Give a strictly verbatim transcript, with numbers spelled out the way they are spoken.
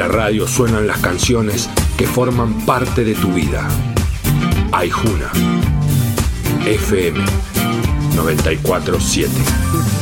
la radio suenan las canciones que forman parte de tu vida. Aijuna, F M noventa y cuatro punto siete.